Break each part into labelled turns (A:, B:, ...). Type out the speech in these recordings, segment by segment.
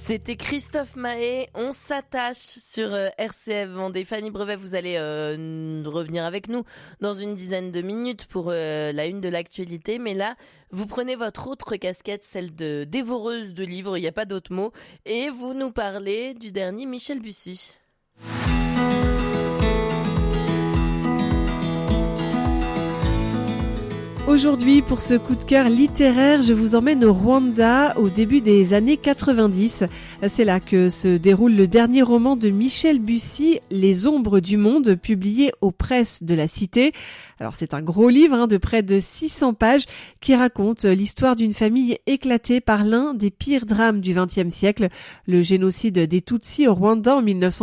A: C'était Christophe Mahé, on s'attache sur RCF Vendée. Fanny Brevet, vous allez revenir avec nous dans une dizaine de minutes pour la une de l'actualité. Mais là, vous prenez votre autre casquette, celle de dévoreuse de livres, il n'y a pas d'autre mot, et vous nous parlez du dernier Michel Bussy.
B: Aujourd'hui, pour ce coup de cœur littéraire, je vous emmène au Rwanda au début des années 90. C'est là que se déroule le dernier roman de Michel Bussy, Les ombres du monde, publié aux presses de la Cité. Alors c'est un gros livre de près de 600 pages qui raconte l'histoire d'une famille éclatée par l'un des pires drames du XXe siècle, le génocide des Tutsis au Rwanda en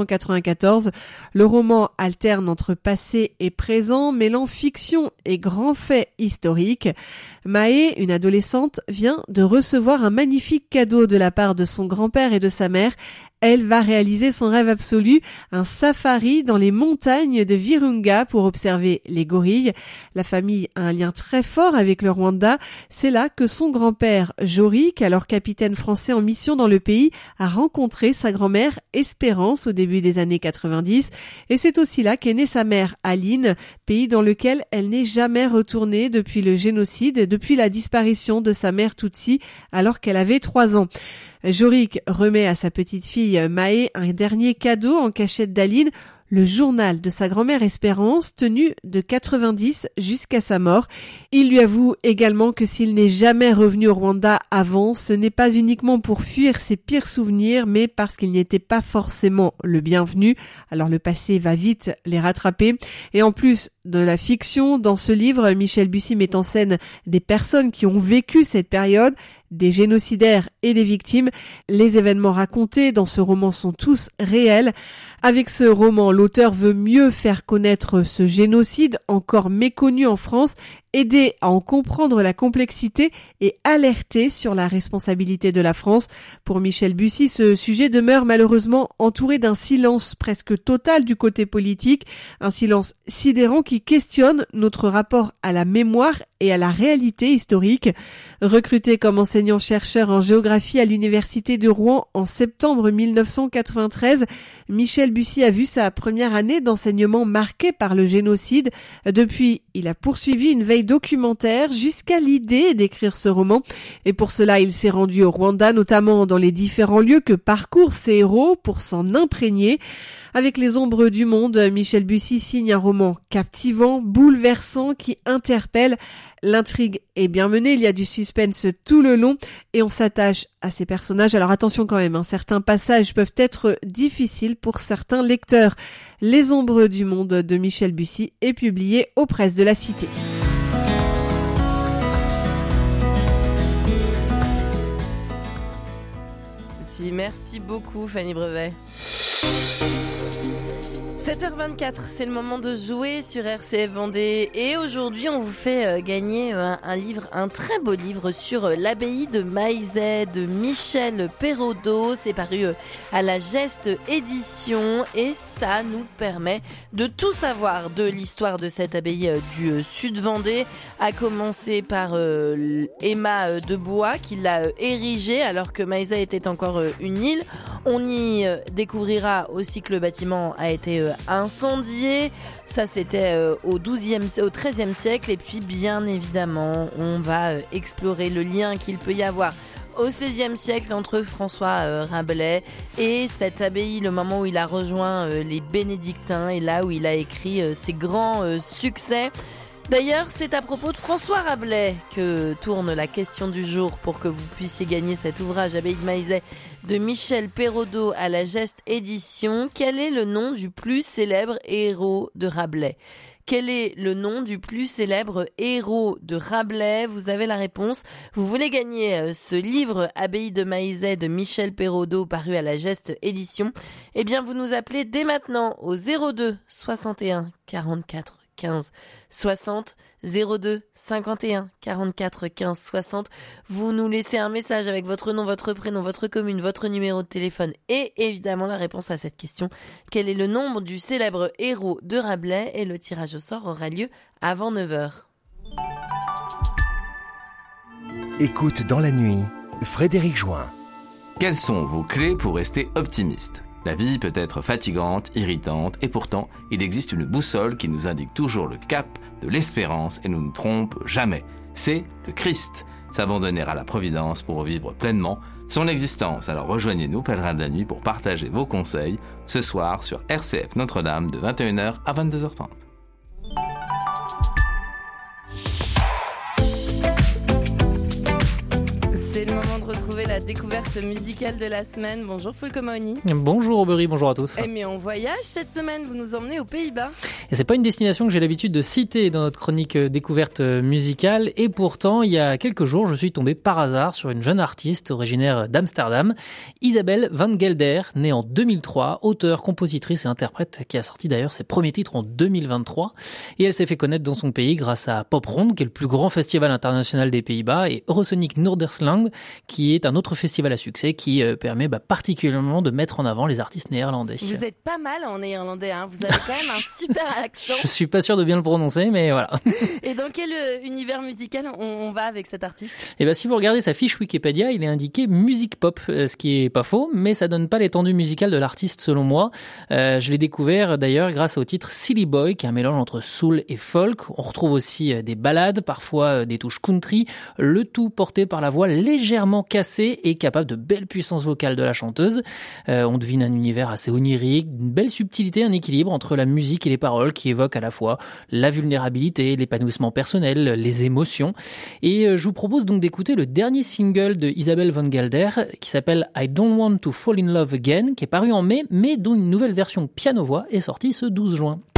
B: 1994. Le roman alterne entre passé et présent, mêlant fiction et grands faits historiques. Mahé, une adolescente, vient de recevoir un magnifique cadeau de la part de son grand-père et de sa mère. Elle va réaliser son rêve absolu, un safari dans les montagnes de Virunga pour observer les gorilles. La famille a un lien très fort avec le Rwanda. C'est là que son grand-père, Jorik, alors capitaine français en mission dans le pays, a rencontré sa grand-mère, Espérance, au début des années 90. Et c'est aussi là qu'est née sa mère, Aline, pays dans lequel elle n'est jamais retournée depuis le génocide et depuis la disparition de sa mère Tutsi alors qu'elle avait 3 ans. Jorik remet à sa petite fille Mahé un dernier cadeau en cachette d'Aline, le journal de sa grand-mère Espérance, tenu de 90 jusqu'à sa mort. Il lui avoue également que s'il n'est jamais revenu au Rwanda avant, ce n'est pas uniquement pour fuir ses pires souvenirs, mais parce qu'il n'y était pas forcément le bienvenu. Alors le passé va vite les rattraper. Et en plus de la fiction, dans ce livre, Michel Bussy met en scène des personnes qui ont vécu cette période, des génocidaires et des victimes. Les événements racontés dans ce roman sont tous réels. Avec ce roman, l'auteur veut mieux faire connaître ce génocide encore méconnu en France, aider à en comprendre la complexité et alerter sur la responsabilité de la France. Pour Michel Bussy, ce sujet demeure malheureusement entouré d'un silence presque total du côté politique, un silence sidérant qui questionne notre rapport à la mémoire et à la réalité historique. Recruté comme enseignant-chercheur en géographie à l'université de Rouen en septembre 1993, Michel Bussy a vu sa première année d'enseignement marquée par le génocide. Depuis, il a poursuivi une veille documentaire jusqu'à l'idée d'écrire ce roman. Et pour cela, il s'est rendu au Rwanda, notamment dans les différents lieux que parcourent ses héros pour s'en imprégner. Avec Les ombres du monde, Michel Bussy signe un roman captivant, bouleversant, qui interpelle. L'intrigue est bien menée, il y a du suspense tout le long et on s'attache à ces personnages. Alors attention quand même, certains passages peuvent être difficiles pour certains lecteurs. Les ombres du monde de Michel Bussy est publié aux presses de la Cité.
A: Merci beaucoup Fanny Brevet. 7h24, c'est le moment de jouer sur RCF Vendée et aujourd'hui on vous fait gagner un livre, un très beau livre sur l'abbaye de Maizet de Michel Perraudot. C'est paru à la Geste Édition et ça nous permet de tout savoir de l'histoire de cette abbaye du sud Vendée, à commencer par Emma de Bois qui l'a érigée alors que Maizet était encore une île. On y découvrira aussi que le bâtiment a été incendié. Ça, c'était au XIIIe siècle. Et puis, bien évidemment, on va explorer le lien qu'il peut y avoir au XVIe siècle entre François Rabelais et cette abbaye, le moment où il a rejoint les bénédictins et là où il a écrit ses grands succès. D'ailleurs, c'est à propos de François Rabelais que tourne la question du jour pour que vous puissiez gagner cet ouvrage Abbaye de Maizet de Michel Perraudot à la Geste Édition. Quel est le nom du plus célèbre héros de Rabelais ? Quel est le nom du plus célèbre héros de Rabelais ? Vous avez la réponse. Vous voulez gagner ce livre Abbaye de Maizet de Michel Perraudot paru à la Geste Édition ? Eh bien, vous nous appelez dès maintenant au 02 61 44 15 60 02 51 44 15 60. Vous nous laissez un message avec votre nom, votre prénom, votre commune, votre numéro de téléphone et évidemment la réponse à cette question. Quel est le nombre du célèbre héros de Rabelais ? Et le tirage au sort aura lieu avant 9h.
C: Écoute dans la nuit, Frédéric Join. Quelles sont vos clés pour rester optimiste ? La vie peut être fatigante, irritante, et pourtant, il existe une boussole qui nous indique toujours le cap de l'espérance et ne nous trompe jamais. C'est le Christ. S'abandonner à la providence pour vivre pleinement son existence. Alors rejoignez-nous, Pèlerins de la Nuit, pour partager vos conseils ce soir sur RCF Notre-Dame de 21h à 22h30.
A: C'est le moment de retrouver la découverte musicale de la semaine. Bonjour Folco Mahony.
D: Bonjour Aubery, bonjour à tous.
A: Mais on voyage cette semaine, vous nous emmenez aux Pays-Bas.
D: Et c'est pas une destination que j'ai l'habitude de citer dans notre chronique découverte musicale, et pourtant il y a quelques jours je suis tombé par hasard sur une jeune artiste originaire d'Amsterdam, Isabelle Van Gelder, née en 2003, auteure, compositrice et interprète, qui a sorti d'ailleurs ses premiers titres en 2023, et elle s'est fait connaître dans son pays grâce à Pop Ronde, qui est le plus grand festival international des Pays-Bas, et Eurosonic Noorderslang, qui est un autre festival à succès qui permet particulièrement de mettre en avant les artistes néerlandais.
A: Vous êtes pas mal en néerlandais, hein. Vous avez quand même un super accent.
D: Je suis pas sûr de bien le prononcer, mais voilà.
A: Et dans quel univers musical on va avec cet artiste ?
D: Et si vous regardez sa fiche Wikipédia, il est indiqué musique pop, ce qui est pas faux, mais ça donne pas l'étendue musicale de l'artiste selon moi. Je l'ai découvert d'ailleurs grâce au titre Silly Boy, qui est un mélange entre soul et folk. On retrouve aussi des ballades, parfois des touches country, le tout porté par la voix légèrement cassée et capable de belle puissance vocale de la chanteuse. On devine un univers assez onirique, une belle subtilité, un équilibre entre la musique et les paroles qui évoquent à la fois la vulnérabilité, l'épanouissement personnel, les émotions. Et je vous propose donc d'écouter le dernier single de Isabelle Van Gelder qui s'appelle I Don't Want to Fall in Love Again, qui est paru en mai, mais dont une nouvelle version piano-voix est sortie ce 12 juin.